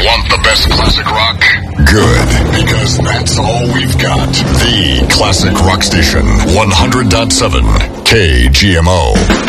Want the best classic rock? Good, because that's all we've got. The Classic Rock Station, 100.7 KGMO.